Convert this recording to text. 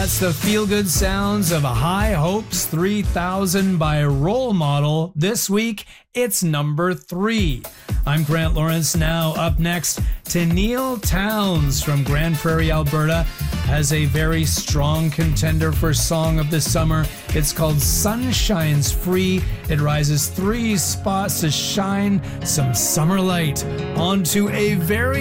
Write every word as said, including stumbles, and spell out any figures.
That's the feel-good sounds of High Hopes three thousand by Role Model. This week, it's number three. I'm Grant Lawrence. Now up next, Tenille Townes from Grande Prairie, Alberta, has a very strong contender for Song of the Summer. It's called Sun Shines Free. It rises three spots to shine some summer light onto a very